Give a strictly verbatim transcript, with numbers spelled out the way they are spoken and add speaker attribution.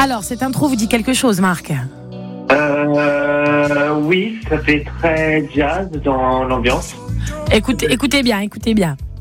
Speaker 1: Alors, cette intro vous dit quelque chose, Marc?
Speaker 2: Euh, oui, ça fait très jazz dans l'ambiance.
Speaker 1: Écoutez, écoutez bien, écoutez bien.